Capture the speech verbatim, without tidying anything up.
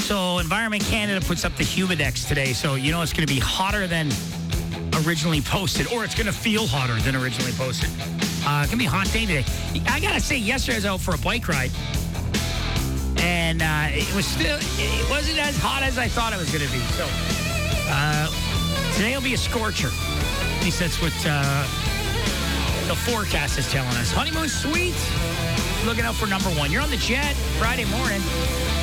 So Environment Canada puts up the Humidex today, so you know it's going to be hotter than originally posted, or it's going to feel hotter than originally posted. Uh, it's going to be a hot day today. I got to say, yesterday I was out for a bike ride, and uh, it was still, it wasn't as hot as I thought it was going to be. So uh, today will be a scorcher. At least that's what uh, the forecast is telling us. Honeymoon Suites, looking out for number one. You're on the jet Friday morning.